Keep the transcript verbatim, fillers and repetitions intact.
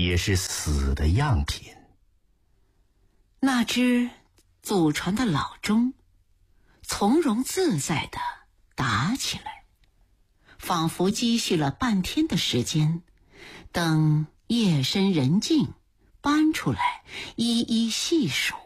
也是死的样品。 那只祖传的老钟从容自在地打起来，仿佛积蓄了半天的时间，等夜深人静搬出来一一细数。